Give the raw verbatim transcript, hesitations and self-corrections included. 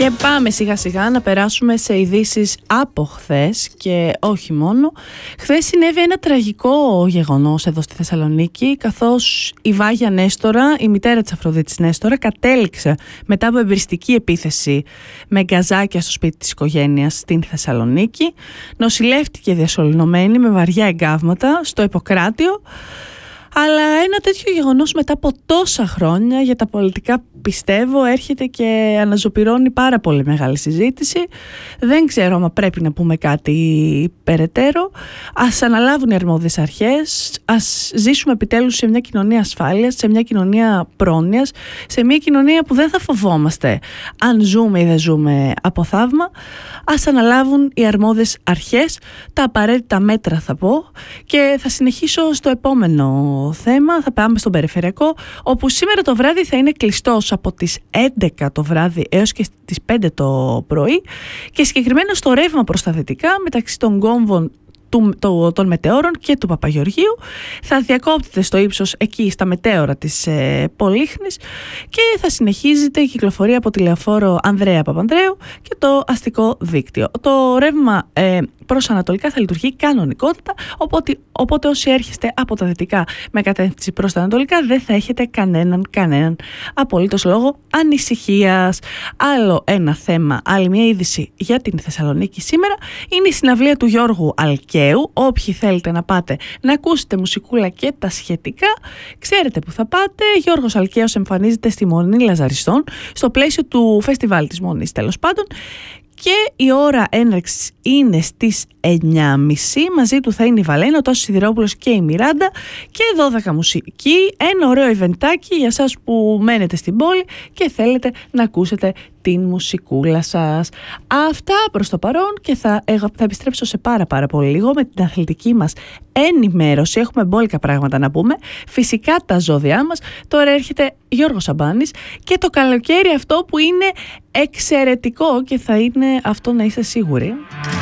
Και πάμε σιγά σιγά να περάσουμε σε ειδήσεις από χθες και όχι μόνο. Χθες συνέβη ένα τραγικό γεγονός εδώ στη Θεσσαλονίκη, καθώς η Βάγια Νέστορα, η μητέρα της Αφροδίτης Νέστορα, κατέληξε μετά από εμπριστική επίθεση με γκαζάκια στο σπίτι της οικογένειας στην Θεσσαλονίκη. Νοσηλεύτηκε διασωληνωμένη με βαριά εγκάβματα στο Ιπποκράτιο. Αλλά ένα τέτοιο γεγονός μετά από τόσα χρόνια για τα πολιτικά, πιστεύω, έρχεται και αναζωπυρώνει πάρα πολύ μεγάλη συζήτηση. Δεν ξέρω αν πρέπει να πούμε κάτι περαιτέρω. Ας αναλάβουν οι αρμόδιες αρχές, ας ζήσουμε επιτέλους σε μια κοινωνία ασφάλειας, σε μια κοινωνία πρόνοιας, σε μια κοινωνία που δεν θα φοβόμαστε αν ζούμε ή δεν ζούμε από θαύμα. Ας αναλάβουν οι αρμόδιες αρχές τα απαραίτητα μέτρα, θα πω, και θα συνεχίσω στο επόμενο θέμα. Θα πάμε στον περιφερειακό, όπου σήμερα το βράδυ θα είναι κλειστός από τις έντεκα το βράδυ έως και τις πέντε το πρωί, και συγκεκριμένα στο ρεύμα προς τα δυτικά μεταξύ των κόμβων του, το, των μετεώρων και του Παπαγεωργίου. Θα διακόπτεται στο ύψος εκεί στα μετέωρα της ε, Πολύχνης, και θα συνεχίζεται η κυκλοφορία από τη λεωφόρο Ανδρέα Παπανδρέου και το αστικό δίκτυο. Το ρεύμα ε, προς ανατολικά θα λειτουργεί κανονικότητα, οπότε, οπότε όσοι έρχεστε από τα δυτικά με κατεύθυνση προς τα ανατολικά δεν θα έχετε κανέναν, κανέναν απολύτως λόγο ανησυχίας. Άλλο ένα θέμα, άλλη μια είδηση για την Θεσσαλονίκη σήμερα είναι η συναυλία του Γιώργου Αλκαίου. Όποιοι θέλετε να πάτε να ακούσετε μουσικούλα και τα σχετικά, ξέρετε που θα πάτε. Γιώργος Αλκαίος εμφανίζεται στη Μονή Λαζαριστών στο πλαίσιο του φεστιβάλ της Μονής, τέλος πάντων. Και η ώρα έναρξης είναι στις εννιά και μισή. Μαζί του θα είναι η Βαλένα, ο Τάσος Σιδηρόπουλος και η Μιράντα, και δώδεκα μουσική. Ένα ωραίο ιβεντάκι για εσάς που μένετε στην πόλη και θέλετε να ακούσετε την μουσικούλα σας. Αυτά προς το παρόν, και θα, θα επιστρέψω σε πάρα πάρα πολύ λίγο με την αθλητική μας ενημέρωση. Έχουμε μπόλικα πράγματα να πούμε. Φυσικά τα ζώδιά μας. Τώρα έρχεται Γιώργος Σαμπάνης και το καλοκαίρι αυτό που είναι εξαιρετικό, και θα είναι αυτό, να είστε σίγουροι.